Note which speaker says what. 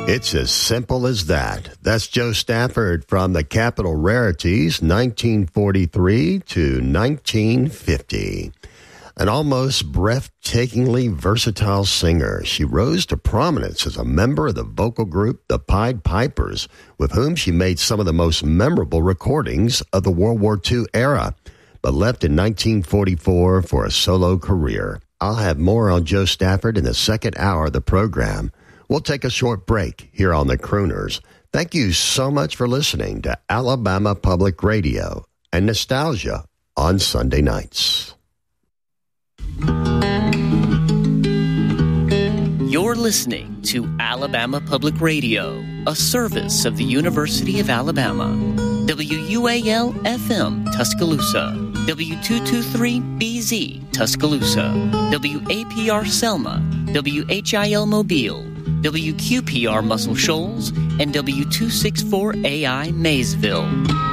Speaker 1: It's as simple as that. That's Joe Stafford from the Capitol Rarities, 1943 to 1950. An almost breathtakingly versatile singer, she rose to prominence as a member of the vocal group The Pied Pipers, with whom she made some of the most memorable recordings of the World War II era, but left in 1944 for a solo career. I'll have more on Joe Stafford in the second hour of the program. We'll take a short break here on the Crooners. Thank you so much for listening to Alabama Public Radio and Nostalgia on Sunday nights.
Speaker 2: You're listening to Alabama Public Radio, a service of the University of Alabama. WUAL-FM Tuscaloosa, W223BZ Tuscaloosa, WAPR Selma, WHIL Mobile, WQPR Muscle Shoals, and W264AI Maysville.